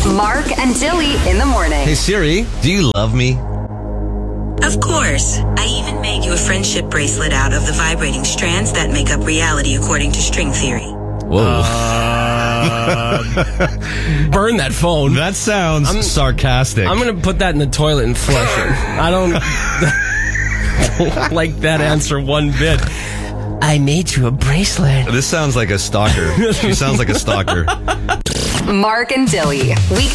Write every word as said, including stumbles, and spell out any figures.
Mark and Dilly in the morning. Hey Siri, do you love me? Of course. I even made you a friendship bracelet out of the vibrating strands that make up reality according to string theory. Whoa. Uh, burn that phone. That sounds I'm, sarcastic. I'm going to put that in the toilet and flush it. I don't, don't like that answer one bit. I made you a bracelet. This sounds like a stalker. She sounds like a stalker. Mark and Dilly. Week